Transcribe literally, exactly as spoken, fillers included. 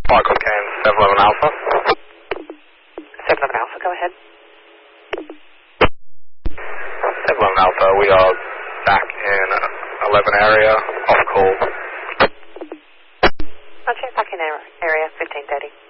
Michael Can, seven eleven Alpha. seven eleven Alpha, go ahead. seven eleven Alpha, we are back in eleven area, off call. I'll check back in area, fifteen thirty.